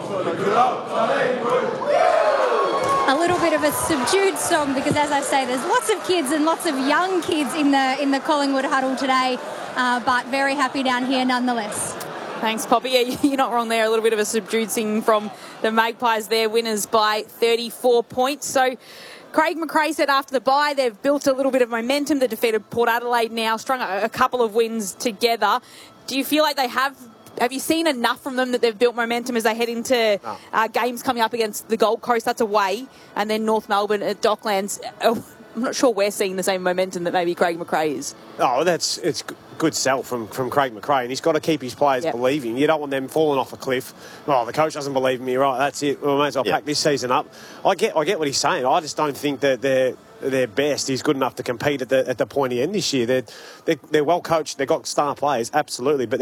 A little bit of a subdued song because, as I say, there's lots of kids and lots of young kids in the Collingwood huddle today, but very happy down here nonetheless. Thanks, Poppy. Yeah, you're not wrong there. A little bit of a subdued singing from the Magpies there, winners by 34 points. So Craig McRae said after the bye they've built a little bit of momentum. They defeated Port Adelaide now, strung a couple of wins together. Do you feel like they have you seen enough from them that they've built momentum as they head into games coming up against the Gold Coast? That's away, and then North Melbourne at Docklands. I'm not sure we're seeing the same momentum that maybe Craig McRae is. Oh, it's good sell from Craig McRae, and he's got to keep his players believing. You don't want them falling off a cliff. Oh, the coach doesn't believe in me, right? That's it. We may as well pack this season up. I get what he's saying. I just don't think that their best is good enough to compete at the pointy end this year. They're well coached. They've got star players, absolutely, but